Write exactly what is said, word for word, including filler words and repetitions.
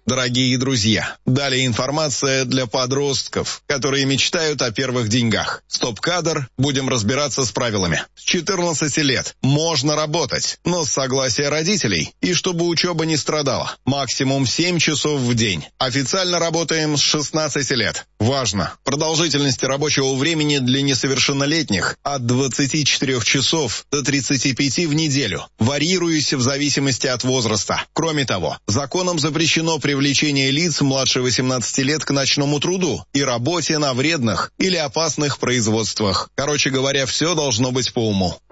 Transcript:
Дорогие друзья, далее информация для подростков, которые мечтают о первых деньгах. Стоп-кадр, будем разбираться с правилами. С четырнадцати лет можно работать, но с согласия родителей, и чтобы учеба не страдала. Максимум семь часов в день. Официально работаем с шестнадцати лет. Важно! Продолжительность рабочего времени для несовершеннолетних от двадцати четырёх часов до тридцати пяти в неделю, варьируясь в зависимости от возраста. Кроме того, законом запрещено привлечение лиц младше восемнадцати лет к ночному труду и работе на вредных или опасных производствах. Короче говоря, все должно быть по уму.